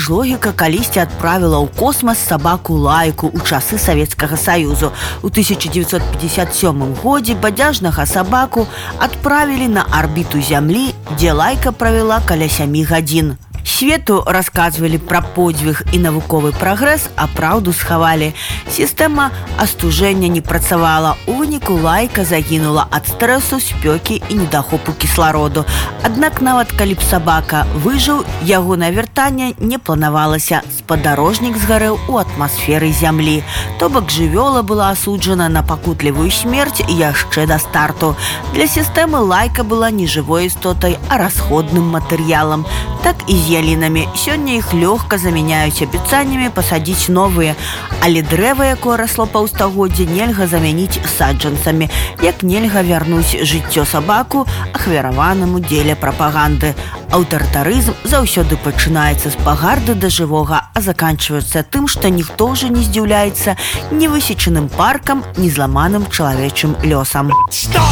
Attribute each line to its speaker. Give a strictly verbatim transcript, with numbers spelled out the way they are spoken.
Speaker 1: ж логіка калісьці адправіла ў космас сабаку Лайку ў часы Савецкага Саюзу. У тысяча дзевяцьсот пятьдесят сёмым годзе бадзяжнага сабаку адправілі на арбіту Зямлі, дзе Лайка правяла каля сямі гадзін. Свету расказвалі пра подзвіг і навуковы прагрэс, а праўду схавалі. Сістэма астужэння не працавала. У выніку Лайка загінула ад стрэсу, спёкі і недахопу кіслароду. Аднак нават калі б сабака выжыў, ягонае вяртанне не планавалася. Спадарожнік згарэў у атмасферы Зямлі. То бок жывёла была асуджана на пакутлівую смерць яшчэ да старту. Для сістэмы Лайка была не жывой істотай, а расходным матэрыялам. Так і з ялінамі. Сёння іх лёгка замяняюць абяцаннямі пасадзіць новыя, але дрэва, якое расло паўстагоддзя, нельга замяніць саджанцамі, як нельга вярнуць жыццё сабаку, ахвяраванаму дзеля прапаганды. Аўтарытарызм заўсёды пачынаецца з пагарды да жывога, а заканчваецца тым, што ніхто ўжо не здзіўляецца ні высечаным паркам, ні зламаным чалавечым лёсам.